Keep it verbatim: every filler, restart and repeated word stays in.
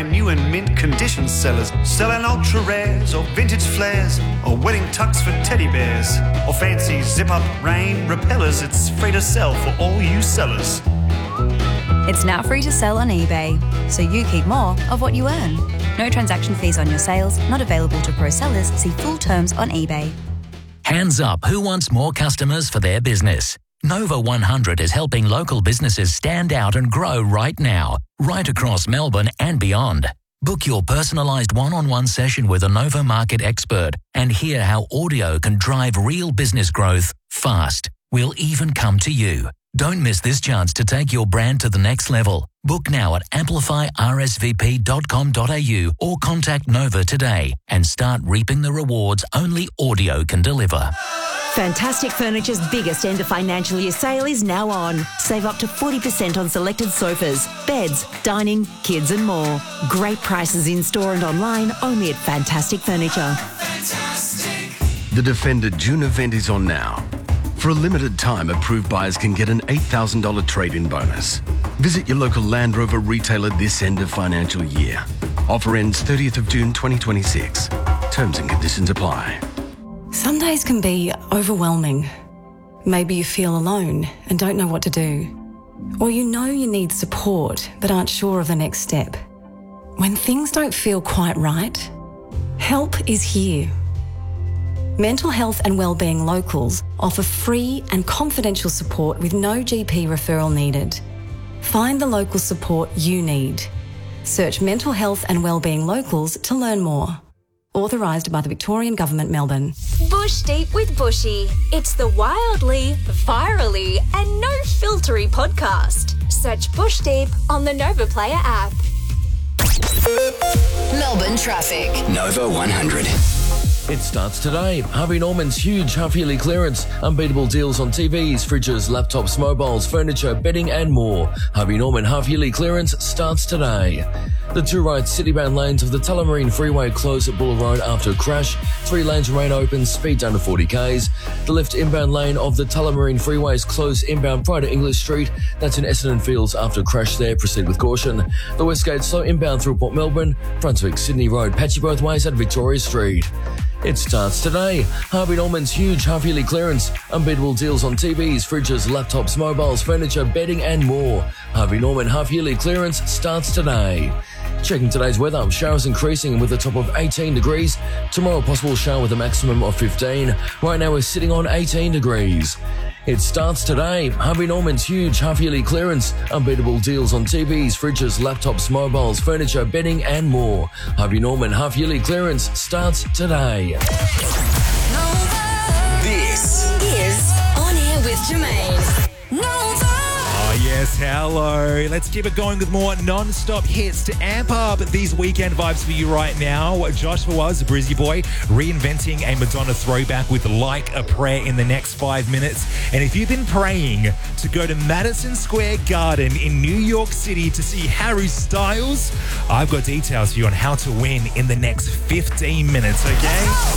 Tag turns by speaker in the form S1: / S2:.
S1: brand new and mint condition sellers, selling ultra rares or vintage flares, or wedding tucks for teddy bears, or fancy zip-up rain repellers. It's free to sell for all you sellers.
S2: It's now free to sell on eBay, so you keep more of what you earn. No transaction fees on your sales, not available to pro sellers. See full terms on eBay.
S3: Hands up, who wants more customers for their business? Nova one hundred is helping local businesses stand out and grow right now, right across Melbourne and beyond. Book your personalised one-on-one session with a Nova market expert and hear how audio can drive real business growth fast. We'll even come to you. Don't miss this chance to take your brand to the next level. Book now at amplify r s v p dot com dot a u or contact Nova today and start reaping the rewards only audio can deliver.
S4: Fantastic Furniture's biggest end of financial year sale is now on. Save up to forty percent on selected sofas, beds, dining, kids and more. Great prices in store and online only at Fantastic Furniture.
S5: Fantastic. The Defender June event is on now. For a limited time, approved buyers can get an eight thousand dollars trade-in bonus. Visit your local Land Rover retailer this end of financial year. Offer ends thirtieth of June twenty twenty-six. Terms and conditions apply.
S6: Some days can be overwhelming. Maybe you feel alone and don't know what to do. Or you know you need support but aren't sure of the next step. When things don't feel quite right, help is here. Mental Health and Wellbeing Locals offer free and confidential support with no G P referral needed. Find the local support you need. Search Mental Health and Wellbeing Locals to learn more. Authorised by the Victorian Government, Melbourne.
S7: Bush Deep with Bushy. It's the wildly, virally and no-filtery podcast. Search Bush Deep on the Nova Player app.
S8: Melbourne traffic.
S9: Nova one hundred.
S10: It starts today. Harvey Norman's huge half-yearly clearance. Unbeatable deals on T Vs, fridges, laptops, mobiles, furniture, bedding and more. Harvey Norman half-yearly clearance starts today. The two right city-bound lanes of the Tullamarine Freeway close at Buller Road after a crash. Three lanes remain open, speed down to forty k's. The left inbound lane of the Tullamarine Freeway is closed inbound prior to English Street. That's in Essendon Fields after a crash there. Proceed with caution. The Westgate slow inbound through Port Melbourne. Brunswick Sydney Road patchy both ways at Victoria Street. It starts today. Harvey Norman's huge half-yearly clearance. Unbeatable deals on T Vs, fridges, laptops, mobiles, furniture, bedding and more. Harvey Norman half-yearly clearance starts today. Checking today's weather, showers increasing with a top of eighteen degrees. Tomorrow, possible shower with a maximum of fifteen. Right now, we're sitting on eighteen degrees. It starts today. Harvey Norman's huge half-yearly clearance. Unbeatable deals on T Vs, fridges, laptops, mobiles, furniture, bedding and more. Harvey Norman half-yearly clearance starts today.
S8: This is On Air with Jermaine. Nova.
S11: Oh, yes, hello. Let's keep it going with more non-stop hits to amp up these weekend vibes for you right now. Josh was a Brizzy boy, reinventing a Madonna throwback with Like a Prayer in the next five minutes. And if you've been praying to go to Madison Square Garden in New York City to see Harry Styles, I've got details for you on how to win in the next fifteen minutes, okay?